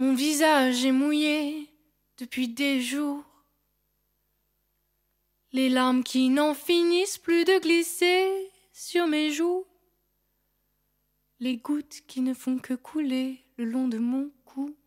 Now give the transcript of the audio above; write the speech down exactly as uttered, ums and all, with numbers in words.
Mon visage est mouillé depuis des jours. Les larmes qui n'en finissent plus de glisser sur mes joues. Les gouttes qui ne font que couler le long de mon cou.